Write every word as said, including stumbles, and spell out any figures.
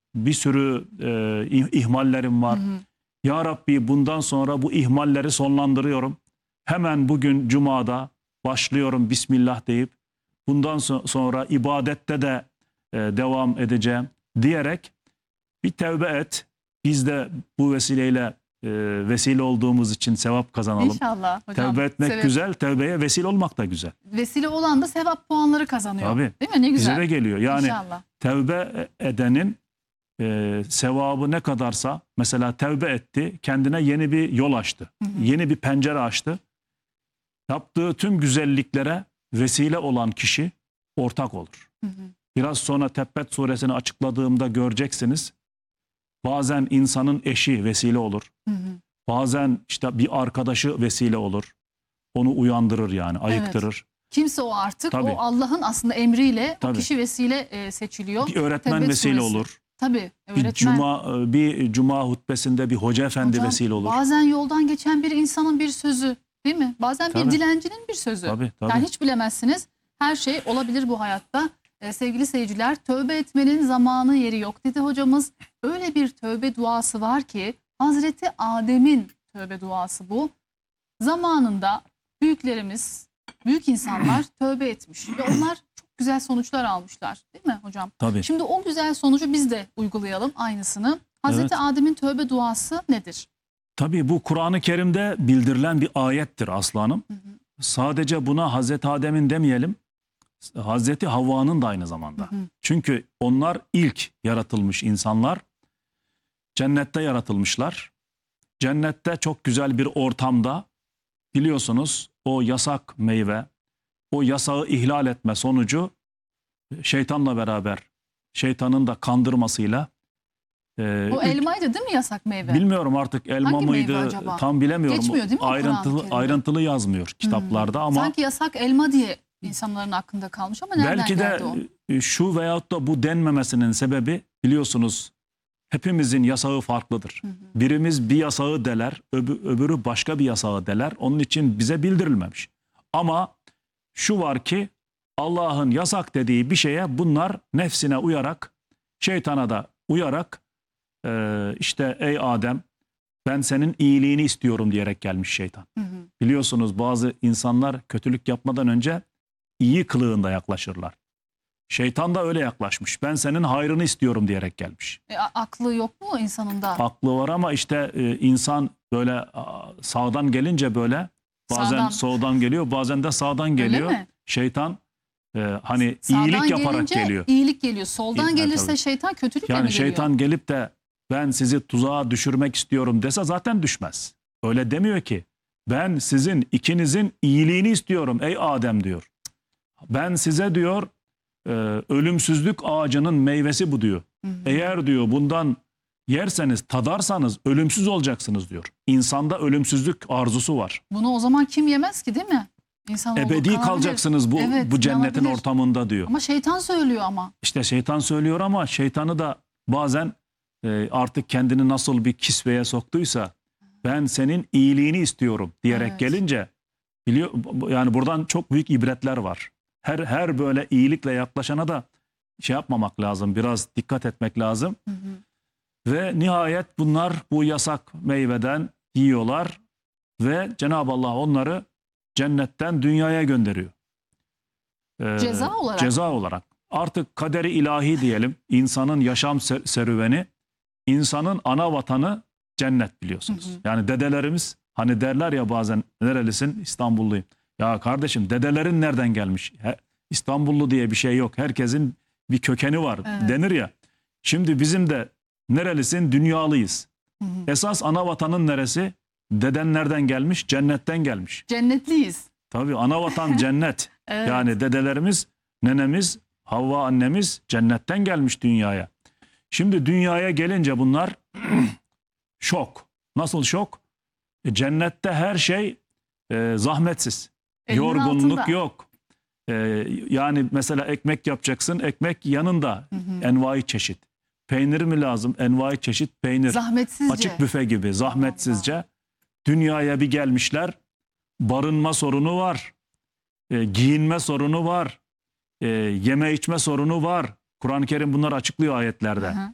bir sürü e, ihmallerim var. Hı hı. Ya Rabbi bundan sonra bu ihmalleri sonlandırıyorum. Hemen bugün Cuma'da başlıyorum Bismillah deyip bundan so sonra ibadette de e, devam edeceğim diyerek bir tevbe et. Biz de bu vesileyle e, vesile olduğumuz için sevap kazanalım. İnşallah hocam. Tevbe etmek Sebep. güzel, tevbeye vesile olmak da güzel. Vesile olan da sevap puanları kazanıyor. Tabii. Değil mi? Ne güzel. Bize de geliyor. Yani İnşallah. tevbe edenin e, sevabı ne kadarsa, mesela tevbe etti, kendine yeni bir yol açtı. Hı hı. Yeni bir pencere açtı. Yaptığı tüm güzelliklere vesile olan kişi ortak olur. Hı hı. Biraz sonra Tebbet suresini açıkladığımda göreceksiniz. Bazen insanın eşi vesile olur. Hı hı. Bazen işte bir arkadaşı vesile olur. Onu uyandırır yani, ayıktırır. Evet. Kimse o artık, Tabii. o Allah'ın aslında emriyle Tabii. o kişi vesile e, seçiliyor. Bir öğretmen Tebbet vesile suresi. olur. Tabii. Bir cuma, bir cuma hutbesinde bir hoca efendi Hocam, vesile olur. Bazen yoldan geçen bir insanın bir sözü, değil mi? Bazen Tabii. bir dilencinin bir sözü. Tabii, tabii. Yani hiç bilemezsiniz. Her şey olabilir bu hayatta. Ee, sevgili seyirciler, tövbe etmenin zamanı yeri yok dedi hocamız. Öyle bir tövbe duası var ki Hazreti Adem'in tövbe duası bu. Zamanında büyüklerimiz, büyük insanlar tövbe etmiş ve onlar çok güzel sonuçlar almışlar, değil mi hocam? Tabii. Şimdi o güzel sonucu biz de uygulayalım aynısını. Hazreti evet. Adem'in tövbe duası nedir? Tabii bu Kur'an-ı Kerim'de bildirilen bir ayettir aslanım. Hı hı. Sadece buna Hazreti Adem'in demeyelim, Hazreti Havva'nın da aynı zamanda. Hı hı. Çünkü onlar ilk yaratılmış insanlar. Cennette yaratılmışlar. Cennette çok güzel bir ortamda, biliyorsunuz o yasak meyve, o yasağı ihlal etme sonucu şeytanla beraber, şeytanın da kandırmasıyla. E, o elmaydı değil mi yasak meyve? Bilmiyorum artık elma hangi mıydı tam bilemiyorum. Geçmiyor değil mi ayrıntılı, ayrıntılı yazmıyor kitaplarda hmm. ama. Sanki yasak elma diye insanların aklında kalmış ama nereden belki geldi o? Belki de şu veyahut da bu denmemesinin sebebi, biliyorsunuz hepimizin yasağı farklıdır. Hı hı. Birimiz bir yasağı deler, öbü, öbürü başka bir yasağı deler. Onun için bize bildirilmemiş. Ama şu var ki Allah'ın yasak dediği bir şeye bunlar nefsine uyarak, şeytana da uyarak e, işte ey Adem ben senin iyiliğini istiyorum diyerek gelmiş şeytan. Hı hı. Biliyorsunuz bazı insanlar kötülük yapmadan önce iyi kılığında yaklaşırlar. Şeytan da öyle yaklaşmış. Ben senin hayrını istiyorum diyerek gelmiş. E, aklı yok mu insanın da? Aklı var ama işte e, insan böyle a, sağdan gelince böyle bazen sağdan. soldan geliyor, bazen de sağdan geliyor. Şeytan e, hani sağdan iyilik yaparak geliyor. İyilik geliyor. Soldan İyi, gelirse tabii. şeytan kötülükle yani mi geliyor? Şeytan gelip de ben sizi tuzağa düşürmek istiyorum dese zaten düşmez. Öyle demiyor ki. Ben sizin ikinizin iyiliğini istiyorum ey Adem diyor. Ben size diyor e, ölümsüzlük ağacının meyvesi bu diyor. Hı hı. Eğer diyor bundan yerseniz, tadarsanız ölümsüz olacaksınız diyor. İnsanda ölümsüzlük arzusu var. Bunu o zaman kim yemez ki, değil mi? İnsan ebedi kalabilir. Kalacaksınız bu, evet, bu cennetin kalabilir. Ortamında diyor. Ama şeytan söylüyor ama. İşte şeytan söylüyor ama şeytanı da bazen e, artık kendini nasıl bir kisveye soktuysa ben senin iyiliğini istiyorum diyerek evet. gelince biliyor, yani buradan çok büyük ibretler var. Her her böyle iyilikle yaklaşana da şey yapmamak lazım. Biraz dikkat etmek lazım. Hı hı. Ve nihayet bunlar bu yasak meyveden yiyorlar ve Cenab-ı Allah onları cennetten dünyaya gönderiyor. Ee, ceza olarak. Ceza olarak. Artık kaderi ilahi diyelim. İnsanın yaşam serüveni, insanın ana vatanı cennet, biliyorsunuz. Hı hı. Yani dedelerimiz hani derler ya bazen, nerelisin? İstanbulluyum. Ya kardeşim, dedelerin nereden gelmiş? He, İstanbullu diye bir şey yok. Herkesin bir kökeni var, evet. denir ya. Şimdi bizim de nerelisin? Dünyalıyız. Hı hı. Esas ana vatanın neresi? Deden nereden gelmiş? Cennetten gelmiş. Cennetliyiz. Tabii ana vatan cennet. Evet. Yani dedelerimiz, nenemiz, Havva annemiz cennetten gelmiş dünyaya. Şimdi dünyaya gelince bunlar şok. Nasıl şok? E, cennette her şey e, zahmetsiz. Elinin yorgunluk altında. Yok. E, yani mesela ekmek yapacaksın. Ekmek yanında, hı hı. envai çeşit. Peynir mi lazım? Envai çeşit peynir. Zahmetsizce. Açık büfe gibi zahmetsizce. Allah. Dünyaya bir gelmişler. Barınma sorunu var. E, giyinme sorunu var. E, yeme içme sorunu var. Kur'an-ı Kerim bunları açıklıyor ayetlerde. Hı hı.